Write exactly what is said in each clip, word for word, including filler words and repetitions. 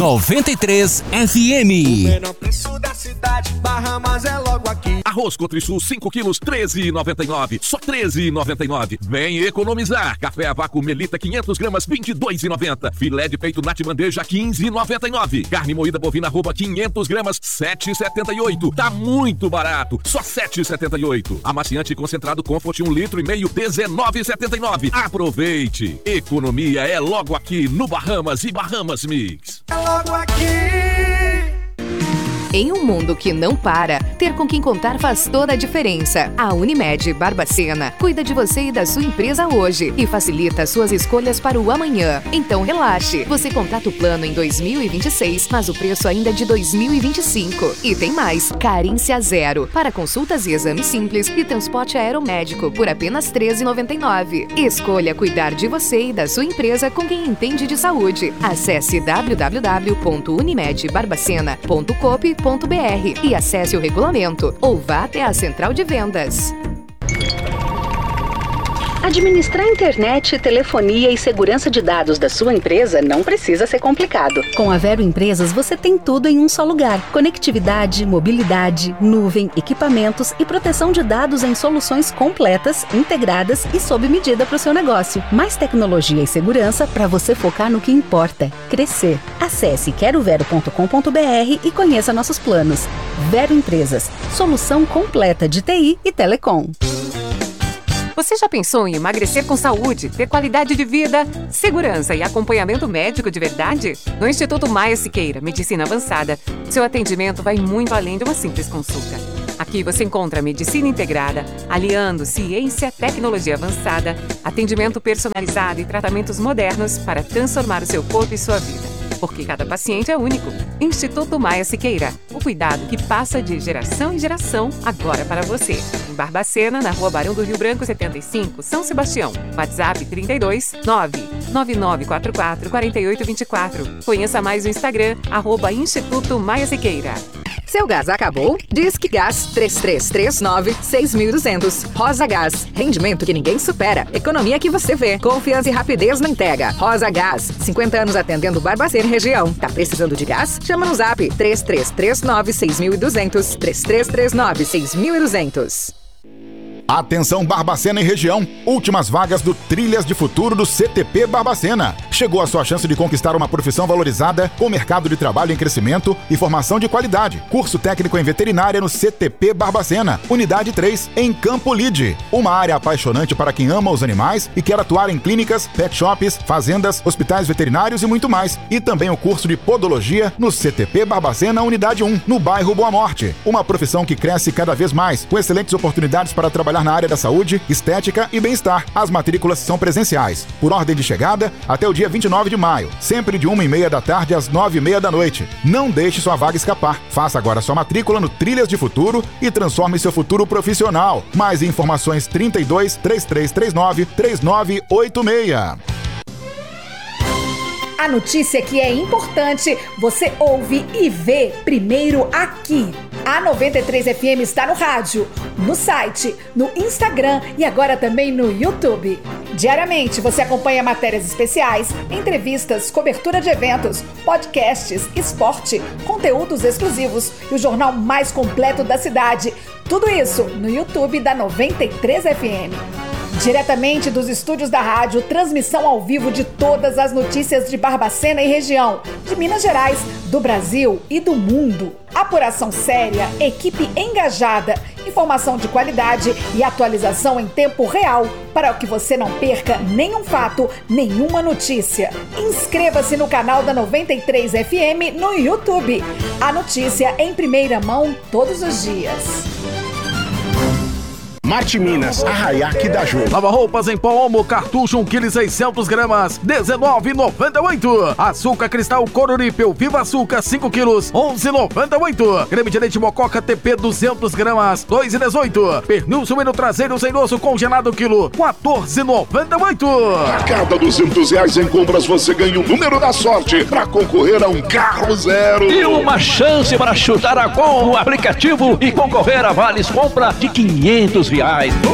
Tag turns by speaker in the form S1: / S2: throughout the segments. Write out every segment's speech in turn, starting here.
S1: noventa e três F M.
S2: O menor preço da cidade, Bahamas é logo aqui.
S3: Arroz Cotrisul cinco quilos, treze reais e noventa e nove centavos. Só treze reais e noventa e nove centavos. Vem economizar. Café a vácuo Melita quinhentas gramas, vinte e dois reais e noventa centavos. Filé de peito Nati Bandeja, quinze reais e noventa e nove centavos. Carne moída bovina arroba quinhentas gramas, sete reais e setenta e oito centavos. Tá muito barato. Só sete reais e setenta e oito centavos. Amaciante concentrado Comfort um litro e meio, dezenove reais e setenta e nove centavos. Aproveite. Economia é logo aqui no Bahamas e Bahamas Mix.
S2: É logo aqui.
S4: Em um mundo que não para, ter com quem contar faz toda a diferença. A Unimed Barbacena cuida de você e da sua empresa hoje e facilita suas escolhas para o amanhã. Então relaxe, você contrata o plano em dois mil e vinte e seis, mas o preço ainda é de dois mil e vinte e cinco. E tem mais, carência zero, para consultas e exames simples e transporte aeromédico por apenas treze reais e noventa e nove centavos. Escolha cuidar de você e da sua empresa com quem entende de saúde. Acesse w w w ponto unimed barbacena ponto coop ponto b r e acesse o regulamento ou vá até a central de vendas.
S5: Administrar internet, telefonia e segurança de dados da sua empresa não precisa ser complicado. Com a Vero Empresas você tem tudo em um só lugar. Conectividade, mobilidade, nuvem, equipamentos e proteção de dados em soluções completas, integradas e sob medida para o seu negócio. Mais tecnologia e segurança para você focar no que importa, crescer. Acesse quero vero ponto com ponto b r e conheça nossos planos. Vero Empresas, solução completa de T I e telecom.
S6: Você já pensou em emagrecer com saúde, ter qualidade de vida, segurança e acompanhamento médico de verdade? No Instituto Maia Siqueira, Medicina Avançada, seu atendimento vai muito além de uma simples consulta. Aqui você encontra medicina integrada, aliando ciência, tecnologia avançada, atendimento personalizado e tratamentos modernos para transformar o seu corpo e sua vida. Porque cada paciente é único. Instituto Maia Siqueira, o cuidado que passa de geração em geração, agora para você. Em Barbacena, na Rua Barão do Rio Branco, setenta e cinco, São Sebastião. WhatsApp trinta e dois, nove nove nove quatro quatro, quatro oito dois quatro. Conheça mais o Instagram, arroba Instituto Maia Siqueira.
S4: Seu gás acabou? Disque Gás três três três nove, seis mil e duzentos. Rosa Gás, rendimento que ninguém supera. Economia que você vê. Confiança e rapidez na entrega. Rosa Gás, cinquenta anos atendendo Barbacena e região. Tá precisando de gás? Chama no zap três três três nove, seis mil e duzentos. três três três nove, seis mil e duzentos.
S7: Atenção Barbacena e região, últimas vagas do Trilhas de Futuro do C T P Barbacena. Chegou a sua chance de conquistar uma profissão valorizada, com mercado de trabalho em crescimento e formação de qualidade. Curso técnico em veterinária no C T P Barbacena, unidade três, em Campo Lide. Uma área apaixonante para quem ama os animais e quer atuar em clínicas, pet shops, fazendas, hospitais veterinários e muito mais. E também o curso de podologia no C T P Barbacena, unidade um, no bairro Boa Morte. Uma profissão que cresce cada vez mais, com excelentes oportunidades para trabalhar na área da saúde, estética e bem-estar. As matrículas são presenciais, por ordem de chegada, até o dia vinte e nove de maio, sempre de uma e meia da tarde às nove e meia da noite. Não deixe sua vaga escapar. Faça agora sua matrícula no Trilhas de Futuro e transforme seu futuro profissional. Mais informações trinta e dois, três três três nove, três nove oito seis.
S8: A notícia que é importante, você ouve e vê primeiro aqui. A noventa e três F M está no rádio, no site, no Instagram e agora também no YouTube. Diariamente você acompanha matérias especiais, entrevistas, cobertura de eventos, podcasts, esporte, conteúdos exclusivos e o jornal mais completo da cidade. Tudo isso no YouTube da noventa e três F M. Diretamente dos estúdios da rádio, transmissão ao vivo de todas as notícias de Barbacena e região, de Minas Gerais, do Brasil e do mundo. Apuração séria, equipe engajada, informação de qualidade e atualização em tempo real para que você não perca nenhum fato, nenhuma notícia. Inscreva-se no canal da noventa e três F M no YouTube. A notícia em primeira mão todos os dias.
S9: Marte Minas, Arraiaque da Ju.
S3: Lava roupas em pó Omo, cartucho um quilo e seiscentos gramas, dezenove reais e noventa e oito centavos. Açúcar cristal Cororipel Viva Açúcar cinco quilos, onze reais e noventa e oito centavos. Creme de leite Mococa T P duzentos gramas, dois reais e dezoito centavos. Pernil suíno traseiro sem osso congelado quilo, quatorze reais e noventa e oito centavos.
S9: A cada duzentos reais em compras você ganha o número da sorte para concorrer a um carro zero.
S10: E uma chance para chutar a gol no aplicativo e concorrer a vales compra de quinhentos reais.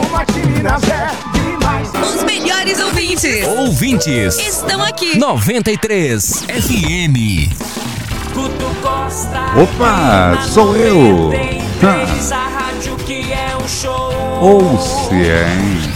S11: Os melhores ouvintes.
S1: Ouvintes.
S11: Estão aqui.
S1: noventa e três F M.
S11: Opa, sou eu! Ou se é, hein?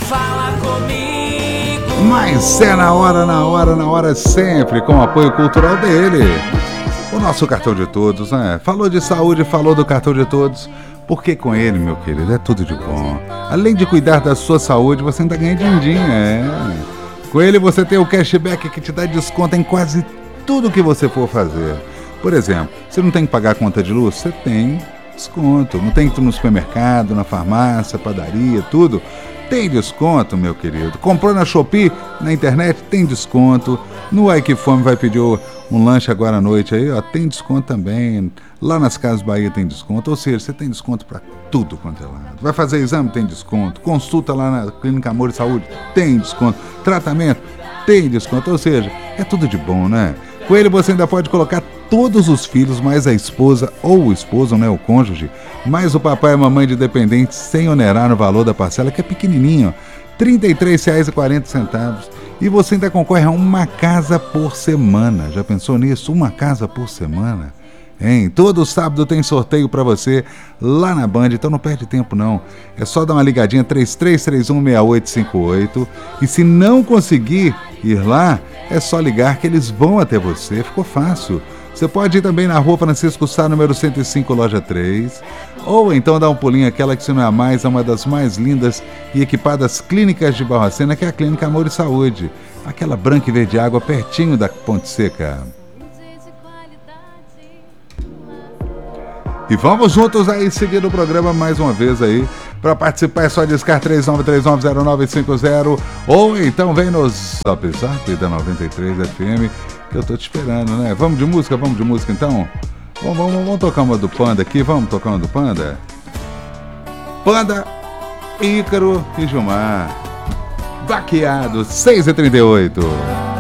S11: Mas é na hora, na hora, na hora sempre, com o apoio cultural dele. O nosso cartão de todos, né? Falou de saúde, falou do cartão de todos. Porque com ele, meu querido, é tudo de bom. Além de cuidar da sua saúde, você ainda ganha din-din, é. Com ele você tem o cashback que te dá desconto em quase tudo que você for fazer. Por exemplo, você não tem que pagar a conta de luz? Você tem desconto. Não tem que ir no supermercado, na farmácia, padaria, tudo. Tem desconto, meu querido. Comprou na Shopee, na internet, tem desconto. No Ike Fome vai pedir um lanche agora à noite aí, ó, tem desconto também. Lá nas Casas Bahia tem desconto. Ou seja, você tem desconto para tudo quanto é lado. Vai fazer exame? Tem desconto. Consulta lá na Clínica Amor e Saúde? Tem desconto. Tratamento? Tem desconto. Ou seja, é tudo de bom, né? Com ele você ainda pode colocar todos os filhos, mais a esposa ou o esposo, né, o cônjuge, mais o papai e a mamãe de dependente, sem onerar no valor da parcela, que é pequenininho, trinta e três reais e quarenta centavos. E você ainda concorre a uma casa por semana. Já pensou nisso? Uma casa por semana? Hein? Todo sábado tem sorteio para você lá na Band, então não perde tempo não. É só dar uma ligadinha três três três um seis oito cinco oito e se não conseguir ir lá, é só ligar que eles vão até você. Ficou fácil. Você pode ir também na rua Francisco Sá, número cento e cinco, loja três, ou então dar um pulinho aquela que, se não é a mais, é uma das mais lindas e equipadas clínicas de Barbacena, que é a Clínica Amor e Saúde, aquela branca e verde água pertinho da Ponte Seca. E vamos juntos aí seguir o programa mais uma vez aí. Para participar é só discar três nove três nove zero nove cinco zero ou então vem no Zap Zap da noventa e três F M, que eu tô te esperando, né? Vamos de música? Vamos de música então? Vamos, vamos, vamos tocar uma do Panda aqui, vamos tocar uma do Panda? Panda, Ícaro e Gilmar. Vaqueado, seis e trinta e oito.